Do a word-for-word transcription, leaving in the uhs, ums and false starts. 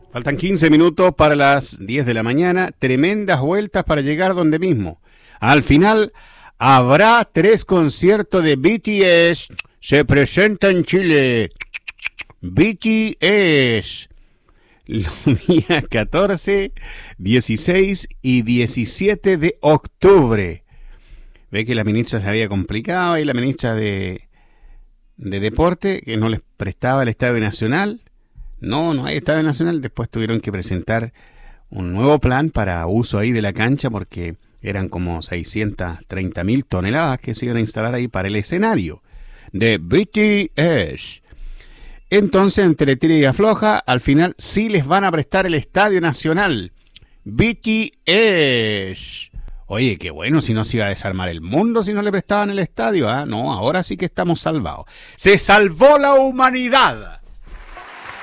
Faltan quince minutos para las diez de la mañana. Tremendas vueltas para llegar donde mismo. Al final habrá tres conciertos de B T S. Se presenta en Chile. B T S. Los días catorce, dieciséis y diecisiete de octubre. Ve que la ministra se había complicado y la ministra de, de Deporte, que no les prestaba el Estadio Nacional. No, no hay Estadio Nacional. Después tuvieron que presentar un nuevo plan para uso ahí de la cancha porque eran como seiscientas treinta mil toneladas que se iban a instalar ahí para el escenario de B T S. Entonces, entre tira y afloja, al final sí les van a prestar el Estadio Nacional. B T S. Oye, qué bueno, si no se iba a desarmar el mundo si no le prestaban el estadio, ¿ah? No, ahora sí que estamos salvados. ¡Se salvó la humanidad!